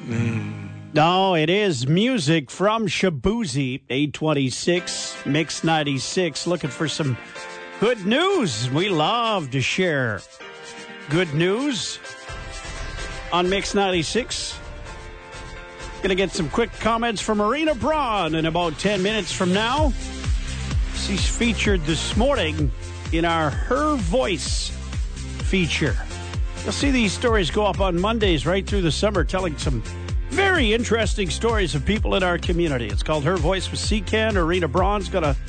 No, it is music from Shabuzi, 826, Mix 96. Looking for some good news. We love to share good news on Mix 96. Going to get some quick comments from Marina Braun in about 10 minutes from now. She's featured this morning in our Her Voice feature. You'll see these stories go up on Mondays right through the summer, telling some very interesting stories of people in our community. It's called Her Voice with CCAN. Marina Braun's going to